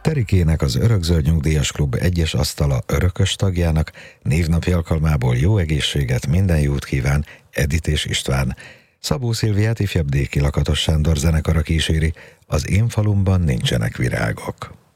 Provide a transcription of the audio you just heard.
Terikének, az Örökzöld Nyugdíjas Klub egyes asztala örökös tagjának névnapi alkalmából jó egészséget, minden jót kíván Edit és István. Szabó Szilviát ifjabb Déki Lakatos Sándor zenekara kíséri, az Én falumban nincsenek virágok.